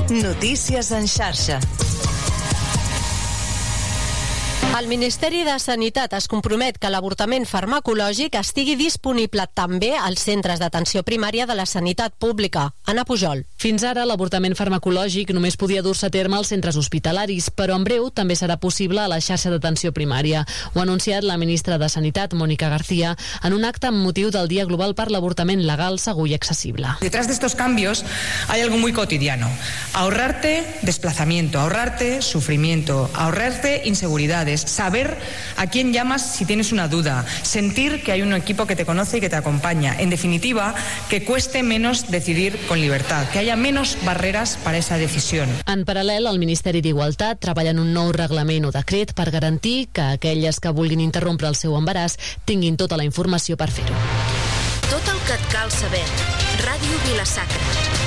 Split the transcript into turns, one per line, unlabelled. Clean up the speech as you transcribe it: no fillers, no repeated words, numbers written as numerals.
Notícies en xarxa.
El Ministeri de Sanitat es compromet que l'avortament farmacològic estigui disponible també als centres d'atenció primària de la sanitat pública. Anna Pujol.
Fins ara, l'avortament farmacològic només podia dur-se a terme als centres hospitalaris, però en breu també serà possible a la xarxa d'atenció primària. Ho ha anunciat la ministra de Sanitat, Mónica García, en un acte amb motiu del Dia Global per l'avortament legal, segur i accessible.
Detrás de estos cambios hay algo muy cotidiano. Ahorrarte desplazamiento, ahorrarte sufrimiento, ahorrarte inseguridades, saber a quién llamas si tienes una duda, sentir que hay un equipo que te conoce y que te acompaña. En definitiva, que cueste menos decidir con libertad, que haya menos barreras para esa decisión.
En paral·lel, el Ministeri d'Igualtat treballa en un nou reglament o decret per garantir que aquelles que vulguin interrompre el seu embaràs tinguin tota la informació per fer-ho.
Tot el que et cal saber. Ràdio Vila-sacra.